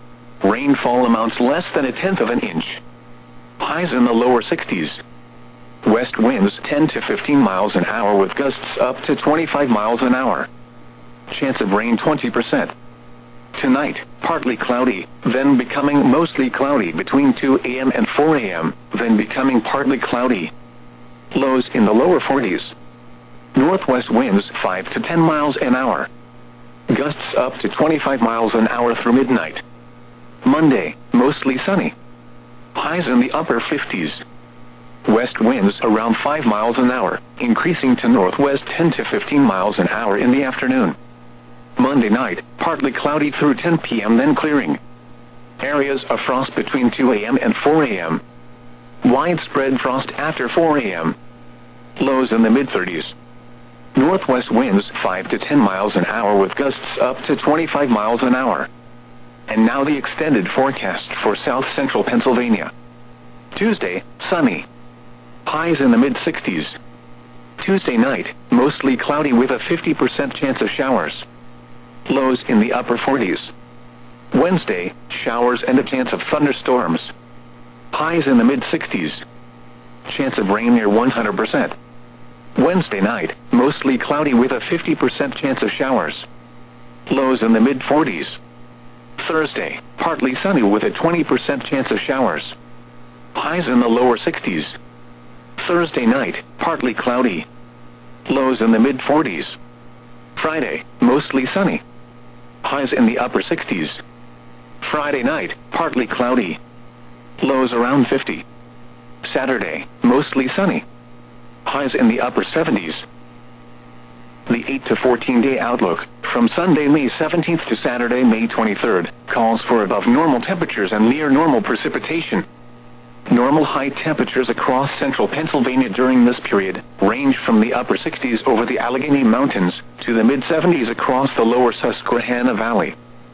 Rainfall amounts less than a tenth of an inch. Highs in the lower sixties. West winds ten to fifteen miles an hour with gusts up to twenty-five miles an hour. Chance of rain twenty percent. Tonight, partly cloudy, then becoming mostly cloudy between two a m and four a m, then becoming partly cloudy. Lows in the lower forties. Northwest winds five to ten miles an hour. Gusts up to twenty-five miles an hour through midnight. Monday, mostly sunny. Highs in the upper fifties. West winds around five miles an hour, increasing to northwest ten to fifteen miles an hour in the afternoon. Monday night, partly cloudy through ten p m then clearing. Areas of frost between two a m and four a m Widespread frost after four a m Lows in the mid thirties. Northwest winds five to ten miles an hour with gusts up to twenty-five miles an hour. And now the extended forecast for south central Pennsylvania. Tuesday, sunny. Highs in the mid sixties. Tuesday night, mostly cloudy with a fifty percent chance of showers. Lows in the upper forties. Wednesday, showers and a chance of thunderstorms. Highs in the mid sixties. Chance of rain near one hundred percent. Wednesday night, mostly cloudy with a fifty percent chance of showers. Lows in the mid forties. Thursday, partly sunny with a twenty percent chance of showers. Highs in the lower sixties. Thursday night, partly cloudy. Lows in the mid forties. Friday, mostly sunny. Highs in the upper sixties. Friday night, partly cloudy. Lows around fifty. Saturday, mostly sunny. Highs in the upper seventies. The eight to fourteen day outlook, from Sunday, May seventeenth to Saturday, May twenty-third, calls for above normal temperatures and near normal precipitation. Normal high temperatures across central Pennsylvania during this period range from the upper sixties over the Allegheny Mountains to the mid seventies across the lower Susquehanna Valley.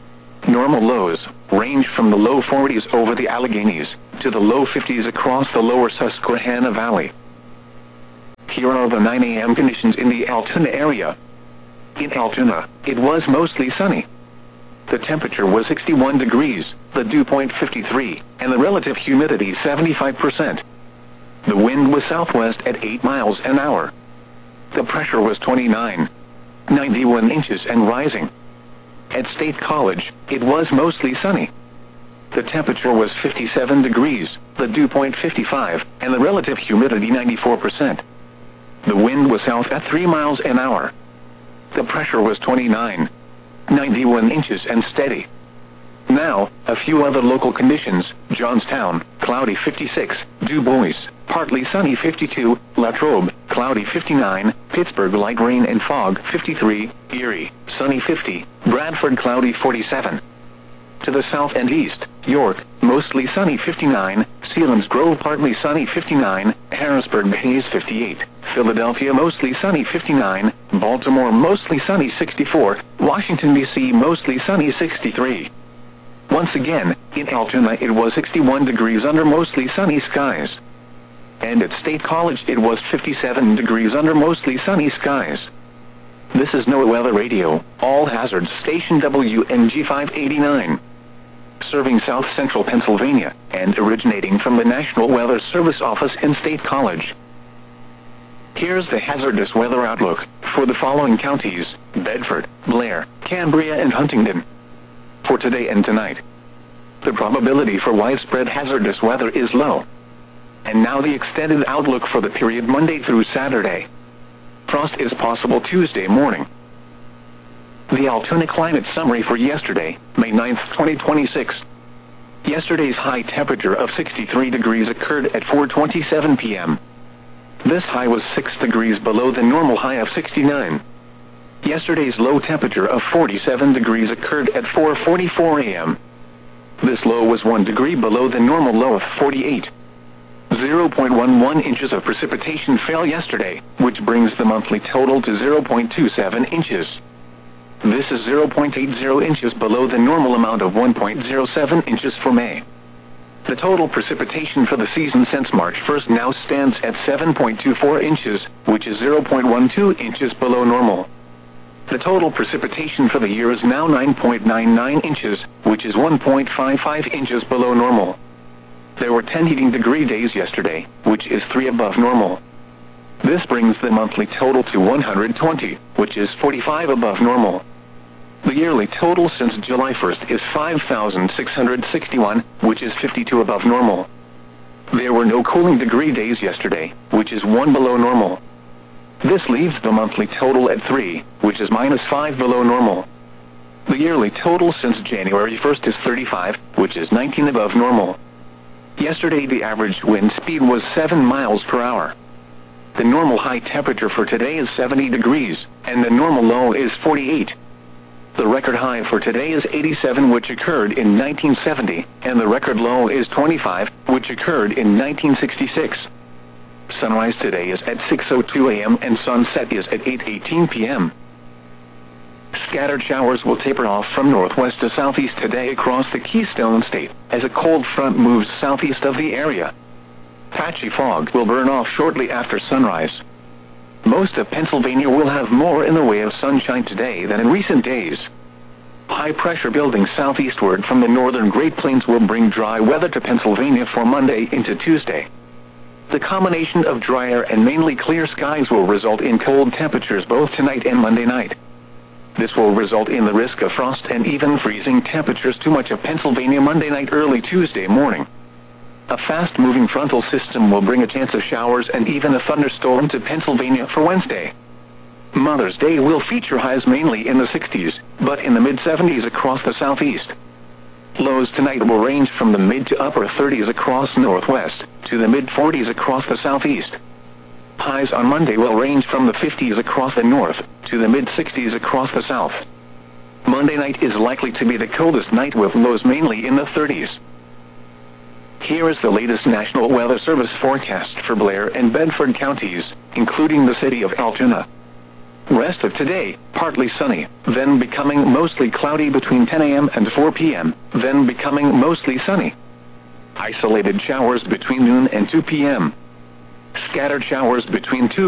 Normal lows range from the low forties over the Alleghenies to the low fifties across the lower Susquehanna Valley. Here are the nine A M conditions in the Altoona area. In Altoona, it was mostly sunny. The temperature was sixty-one degrees, the dew point fifty-three, and the relative humidity seventy-five percent. The wind was southwest at eight miles an hour. The pressure was twenty-nine point nine one inches and rising. At State College, it was mostly sunny. The temperature was fifty-seven degrees, the dew point fifty-five, and the relative humidity ninety-four percent. The wind was south at three miles an hour. The pressure was twenty-nine point nine one inches and steady. Now, a few other local conditions: Johnstown, cloudy fifty-six, Du Bois, partly sunny fifty-two, Latrobe, cloudy fifty-nine, Pittsburgh light rain and fog fifty-three, Erie, sunny fifty, Bradford cloudy forty-seven. To the south and east, York, mostly sunny fifty-nine, Selinsgrove partly sunny fifty-nine, Harrisburg haze fifty-eight, Philadelphia mostly sunny fifty-nine, Baltimore mostly sunny sixty-four, Washington D C mostly sunny sixty-three. Once again, in Altoona it was sixty-one degrees under mostly sunny skies. And at State College it was fifty-seven degrees under mostly sunny skies. This is NOAA Weather Radio, All Hazards Station W N G five eighty-nine. Serving South Central Pennsylvania, and originating from the National Weather Service office in State College. Here's the hazardous weather outlook for the following counties: Bedford, Blair, Cambria and Huntingdon. For today and tonight, the probability for widespread hazardous weather is low. And now the extended outlook for the period Monday through Saturday. Frost is possible Tuesday morning. The Altoona climate summary for yesterday, May ninth, twenty twenty-six. Yesterday's high temperature of sixty-three degrees occurred at four twenty-seven p m This high was six degrees below the normal high of sixty-nine. Yesterday's low temperature of forty-seven degrees occurred at four forty-four a m This low was one degree below the normal low of forty-eight. zero point one one inches of precipitation fell yesterday, which brings the monthly total to zero point two seven inches. This is zero point eight zero inches below the normal amount of one point zero seven inches for May. The total precipitation for the season since March first now stands at seven point two four inches, which is zero point one two inches below normal. The total precipitation for the year is now nine point nine nine inches, which is one point five five inches below normal. There were ten heating degree days yesterday, which is three above normal. This brings the monthly total to one hundred twenty, which is forty-five above normal. The yearly total since July first is five thousand six hundred sixty-one, which is fifty-two above normal. There were no cooling degree days yesterday, which is one below normal. This leaves the monthly total at three, which is minus five below normal. The yearly total since January first is thirty-five, which is nineteen above normal. Yesterday the average wind speed was seven miles per hour. The normal high temperature for today is seventy degrees, and the normal low is forty-eight. The record high for today is eighty-seven, which occurred in nineteen seventy, and the record low is twenty-five, which occurred in nineteen sixty-six. Sunrise today is at six oh two a m and sunset is at eight eighteen p m Scattered showers will taper off from northwest to southeast today across the Keystone State, as a cold front moves southeast of the area. Patchy fog will burn off shortly after sunrise. Most of Pennsylvania will have more in the way of sunshine today than in recent days. High pressure building southeastward from the northern Great Plains will bring dry weather to Pennsylvania for Monday into Tuesday. The combination of drier and mainly clear skies will result in cold temperatures both tonight and Monday night. This will result in the risk of frost and even freezing temperatures to much of Pennsylvania Monday night, early Tuesday morning. A fast-moving frontal system will bring a chance of showers and even a thunderstorm to Pennsylvania for Wednesday. Mother's Day will feature highs mainly in the sixties, but in the mid-seventies across the southeast. Lows tonight will range from the mid to upper thirties across northwest, to the mid-forties across the southeast. Highs on Monday will range from the fifties across the north, to the mid-sixties across the south. Monday night is likely to be the coldest night with lows mainly in the thirties. Here is the latest National Weather Service forecast for Blair and Bedford counties, including the city of Altoona. Rest of today, partly sunny, then becoming mostly cloudy between ten a m and four p m, then becoming mostly sunny. Isolated showers between noon and two p m Scattered showers between two